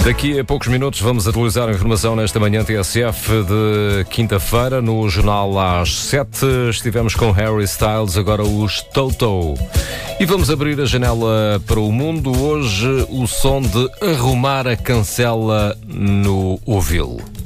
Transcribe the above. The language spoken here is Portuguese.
Daqui a poucos minutos vamos atualizar a informação nesta manhã TSF de quinta-feira. No jornal às 7 estivemos com Harry Styles, agora os Toto. E vamos abrir a janela para o mundo. Hoje o som de arrumar a cancela no ouvido.